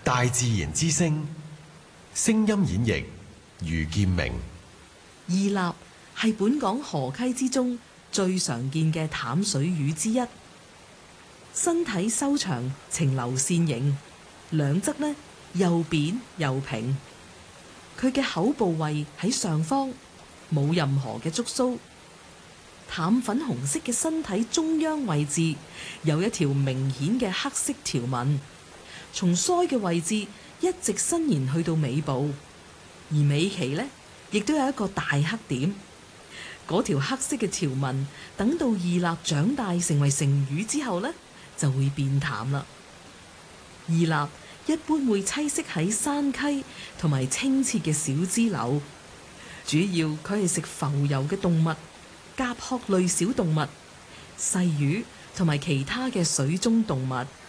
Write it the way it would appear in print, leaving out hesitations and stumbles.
大自然之聲，聲音演繹余劍明。 異鰕係本港河溪之中最常見嘅淡水魚之一，身體修長呈流線型，兩側呢又扁又平。佢嘅口部位喺上方，冇任何嘅觸鬚。淡粉紅色嘅身體中央位置有一條明顯嘅黑色條紋，從腮嘅位置一直伸延去到尾部，而尾鰭呢亦都有一個大黑點。嗰條黑色嘅條紋等到異鰕長大成為成魚之後呢，就會變淡啦。異鰕一般會棲息喺山溪同埋清澈嘅小支流，主要佢係食浮游嘅動物、甲殼類小動物、細魚同埋其他嘅水中動物。